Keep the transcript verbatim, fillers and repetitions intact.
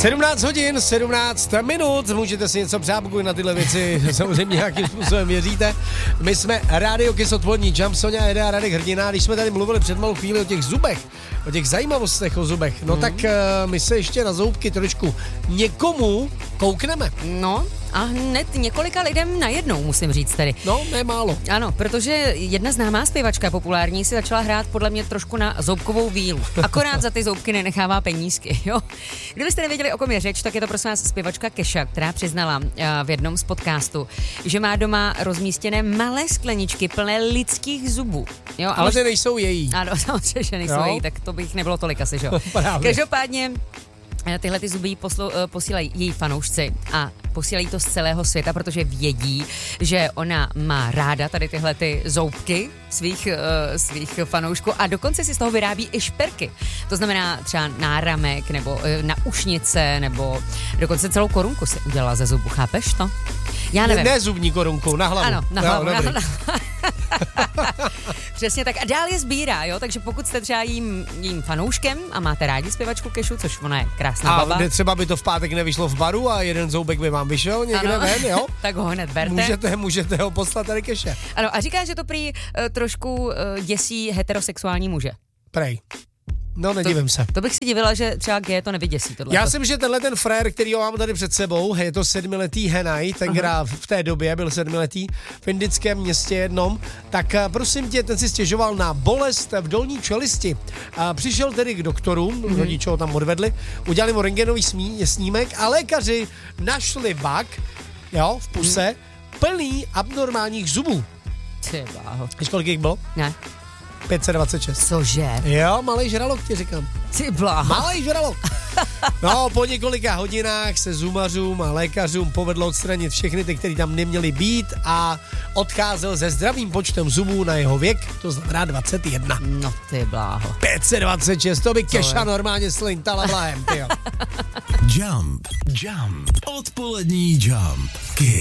sedmnáct hodin, sedmnáct minut, můžete si něco přát, pokud na tyhle věci samozřejmě nějakým způsobem věříte. My jsme Rádio Kiss odpolední Jump, Soňa, Eda a Radek Hrdina. Když jsme tady mluvili před malou chvíli o těch zubech, o těch zajímavostech o zubech, no mm. tak uh, my se ještě na zoubky trošku někomu koukneme. No a hned několika lidem najednou, musím říct tedy. No, ne málo. Ano, protože jedna známá zpěvačka populární si začala hrát podle mě trošku na zoubkovou vílu. Akorát za ty zoubky nenechává penízky, jo. Kdybyste nevěděli, o kom je řeč, tak je to prosím vás zpěvačka Kesha, která přiznala uh, v jednom z podcastů, že má doma rozmístěné malé skleničky plné lidských zubů. Jo, ale ty nejsou její. Ano, samozřejmě, že nejsou jo. její, tak to bych nebylo tolik asi, že jo. Každopádně tyhle ty zuby poslu, posílají její fanoušci a posílají to z celého světa, protože vědí, že ona má ráda tady tyhle ty zoubky svých, uh, svých fanoušků a dokonce si z toho vyrábí i šperky. To znamená třeba náramek nebo uh, na ušnice nebo dokonce celou korunku si udělala ze zubu, chápeš to? Já nevím. Ne, ne zubní korunku, na hlavu. Ano, na hlavu. Jo, na, na, Přesně tak. A dál je sbírá, jo? Takže pokud jste třeba jím, jím fanouškem a máte rádi zpěvačku Keshu, což ona je krásná a baba. A třeba by to v pátek nevyšlo v baru a jeden zoubek by vám vyšel někde ano. ven, jo? Tak ho hned berte. Můžete, můžete ho poslat tady Keshe. Ano, a říká, že to prý uh, trošku uh, děsí heterosexuální muže. Prej. No, nedivím to, se. To bych si divila, že třeba G to nevyděsí. Tohle. Já si myslím, že tenhle ten frér, který ho mám tady před sebou, je to sedmiletý Henaj, ten hra v té době byl sedmiletý v indickém městě jednom, tak prosím tě, ten si stěžoval na bolest v dolní čelisti. A přišel tedy k doktoru, mm-hmm. rodiče ho tam odvedli, udělali mu rentgenový snímek a lékaři našli bak, jo, v puse, mm. plný abnormálních zubů. Ty bláho. Víš, kolik jich bylo? Ne. pět set dvacet šest. Cože? Jo, malej žralok, ti říkám. Ty bláho. Malej žralok. No, po několika hodinách se zumařům a lékařům povedlo odstranit všechny ty, kteří tam neměli být a odcházel se zdravým počtem zubů na jeho věk, to znamená dvacet jedna. No ty bláho. pět set dvacet šest, to by Kesha normálně slintala vlahem, tyjo. Jump, jump, odpolední Jump.